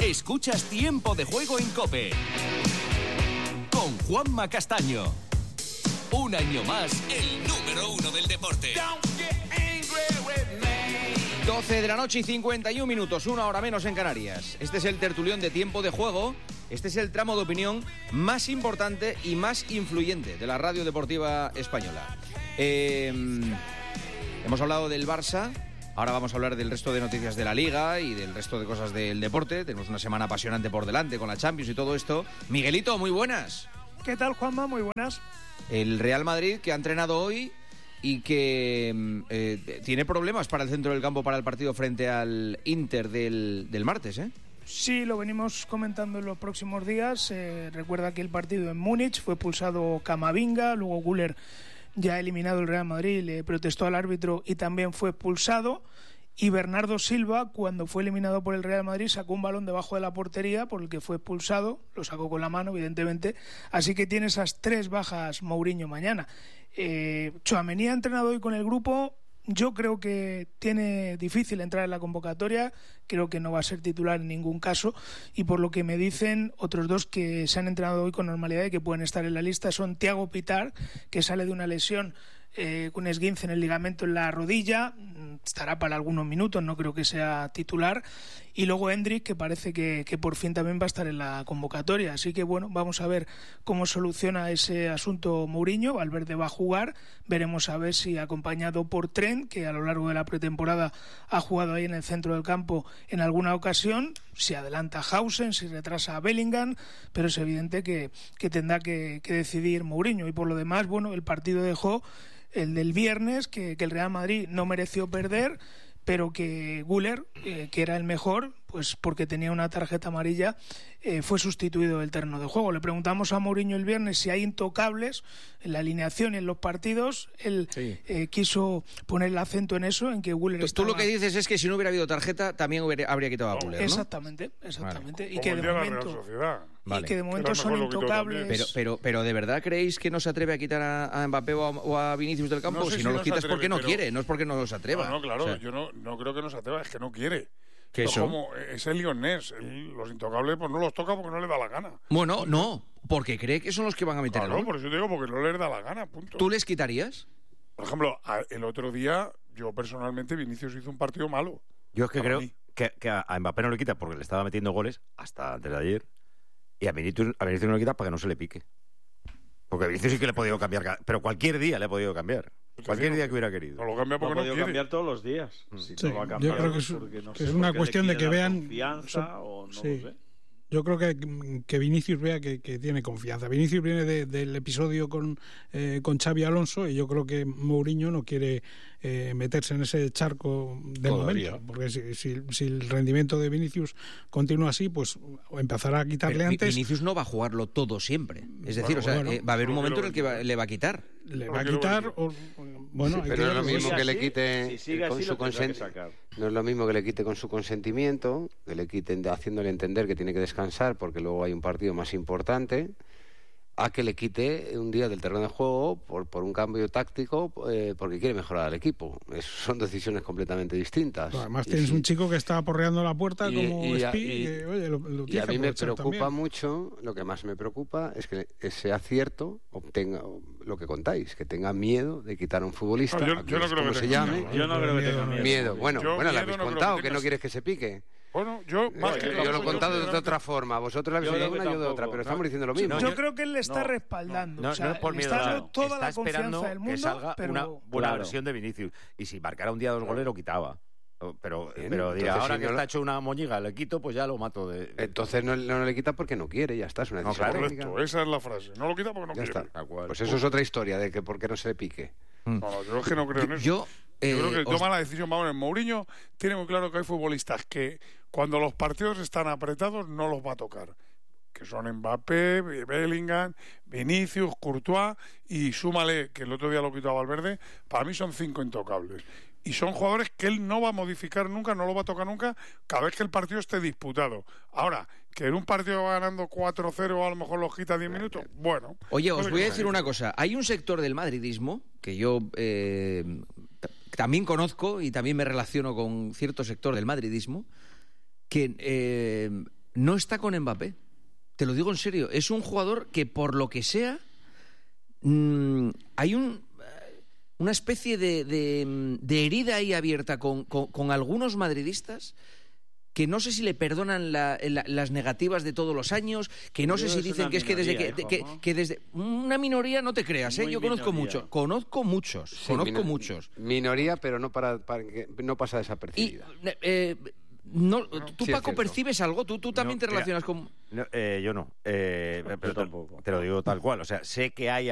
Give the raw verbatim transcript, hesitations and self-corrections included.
Escuchas Tiempo de Juego en COPE con Juanma Castaño. Un año más, el número uno del deporte. doce de la noche y cincuenta y un minutos, una hora menos en Canarias. Este es el tertulión de Tiempo de Juego. Este es el tramo de opinión más importante y más influyente de la radio deportiva española. Eh, hemos hablado del Barça. Ahora vamos a hablar del resto de noticias de la Liga y del resto de cosas del deporte. Tenemos una semana apasionante por delante con la Champions y todo esto. Miguelito, muy buenas. ¿Qué tal, Juanma? Muy buenas. El Real Madrid, que ha entrenado hoy y que eh, tiene problemas para el centro del campo para el partido frente al Inter del, del martes, ¿eh? Sí, lo venimos comentando en los próximos días. Eh, recuerda que el partido en Múnich fue pulsado Camavinga, luego Güler, ya eliminado el Real Madrid, le protestó al árbitro y también fue expulsado. Y Bernardo Silva, cuando fue eliminado por el Real Madrid, sacó un balón debajo de la portería por el que fue expulsado, lo sacó con la mano, evidentemente. Así que tiene esas tres bajas Mourinho mañana. Eh, Tchouaméni ha entrenado hoy con el grupo. Yo creo que tiene difícil entrar en la convocatoria, creo que no va a ser titular en ningún caso, y por lo que me dicen otros dos que se han entrenado hoy con normalidad y que pueden estar en la lista son Thiago Pitár, que sale de una lesión eh, con esguince en el ligamento en la rodilla, estará para algunos minutos, no creo que sea titular, y luego Endrick, que parece que, que por fin también va a estar en la convocatoria. Así que bueno, vamos a ver cómo soluciona ese asunto Mourinho. Valverde va a jugar, veremos a ver si acompañado por Trent, que a lo largo de la pretemporada ha jugado ahí en el centro del campo en alguna ocasión, si adelanta Hausen, si retrasa a Bellingham, pero es evidente que, que tendrá que, que decidir Mourinho. Y por lo demás, bueno, el partido dejó el del viernes, que, que el Real Madrid no mereció perder, pero que Güler, eh, que era el mejor, pues porque tenía una tarjeta amarilla, eh, fue sustituido del terreno de juego. Le preguntamos a Mourinho el viernes si hay intocables en la alineación y en los partidos. Él sí. eh, quiso poner el acento en eso, en que Güler estaba... Tú lo que dices es que si no hubiera habido tarjeta, también hubiera, habría quitado a Güler, ¿no? Exactamente, exactamente. Vale. Y, que de momento, vale. y que de momento son intocables. Pero, pero, pero ¿de verdad creéis que no se atreve a quitar a, a Mbappé o a, o a Vinicius del campo? No sé si, si no los quitas atreve, porque no pero... quiere, no es porque no los atreva. No, no claro, o sea... yo no, no creo que no se atreva, es que no quiere. ¿Qué eso? Como es el lionés, el, los intocables pues no los toca porque no le da la gana. Bueno, no, porque cree que son los que van a meter claro, el gol. Por eso te digo, porque no les da la gana, punto. ¿Tú les quitarías? Por ejemplo, el otro día, yo personalmente, Vinicius hizo un partido malo. Yo es que creo que, que a Mbappé no le quita porque le estaba metiendo goles hasta antes de ayer, y a Vinicius, a Vinicius no le quita para que no se le pique. Porque a Vinicius sí que le he podido cambiar, pero cualquier día le he podido cambiar. Cualquier día que hubiera querido. No lo cambia porque no, no quiere. cambiar todos los días. Si sí, no va a cambiar, yo creo que es, no que es una cuestión de que vean confianza o no sí. lo sé. Yo creo que, que Vinicius vea que, que tiene confianza. Vinicius viene de, del episodio con, eh, con Xavi Alonso y yo creo que Mourinho no quiere eh, meterse en ese charco de Todavía. momento. Porque si, si, si el rendimiento de Vinicius continúa así, pues empezará a quitarle Pero antes. Vinicius no va a jugarlo todo siempre. Es decir, bueno, o sea, bueno, eh, va a haber un momento en el que va, le va a quitar. Le va a quitar. O, bueno, sí, pero no es lo mismo que así, le quite si sigue con así, su consentimiento. No es lo mismo que le quite con su consentimiento, que le quiten haciéndole entender que tiene que descansar porque luego hay un partido más importante, a que le quite un día del terreno de juego por, por un cambio táctico eh, porque quiere mejorar al equipo. Es, son decisiones completamente distintas. Pero además tienes y, un chico que está aporreando la puerta y, como y, Spi, y, que, oye, lo, lo y a mí me preocupa también. mucho, lo que más me preocupa es que sea cierto, obtenga lo que contáis, que tenga miedo de quitar a un futbolista, no, yo, yo no creo como que se llame. Miedo, yo no creo que tenga miedo. Miedo. Bueno, yo bueno, miedo le habéis no contado que, que no quieres que se pique. Bueno, yo más eh, que yo, yo lo he contado de otra forma, vosotros lo habéis oído de una y yo de otra, pero estamos diciendo lo mismo. No, yo, yo creo que él le está no, respaldando. No, o sea, no es por miedo, está claro. toda está la confianza del mundo, que salga pero... una buena claro. versión de Vinicius. Y si marcara un día dos goles lo quitaba. Pero, Bien, pero dirá, ahora si que no está lo... hecho una moñiga, le quito, pues ya lo mato. De... Entonces no, no le quita porque no quiere, ya está, es una decisión no, claro, técnica. Correcto, esa es la frase. No lo quita porque no ya quiere. Está. Pues eso es otra historia de que por qué no se le pique. No, no, yo es que no creo en eso. Yo, eh, yo creo que os... toma la decisión, vamos, en Mourinho tiene muy claro que hay futbolistas que cuando los partidos están apretados no los va a tocar. Que son Mbappé, Bellingham, Vinicius, Courtois y súmale, que el otro día lo quitó a Valverde, para mí son cinco intocables. Y son jugadores que él no va a modificar nunca, no lo va a tocar nunca, cada vez que el partido esté disputado. Ahora, que en un partido va ganando cuatro cero a lo mejor los quita diez minutos, bueno. Oye, os voy a decir una cosa. Hay un sector del madridismo que yo eh, t- también conozco y también me relaciono con cierto sector del madridismo que... Eh, no está con Mbappé. Te lo digo en serio. Es un jugador que, por lo que sea, mmm, hay un, una especie de, de, de herida ahí abierta con, con, con algunos madridistas que no sé si le perdonan la, la, las negativas de todos los años, que no sé si dicen que es que desde que, hijo, que, ¿no? que desde una minoría, no te creas, ¿eh? Muy Yo conozco minoría. muchos, conozco muchos, Sí, conozco mino- muchos. Minoría, pero no para, para que no pasa Y desapercibida. eh, no, tú, sí es Paco, cierto. percibes algo, tú, tú también No, te mira, relacionas con... No, eh, yo no. Eh, pero te, tampoco. te lo digo tal cual. O sea, sé que hay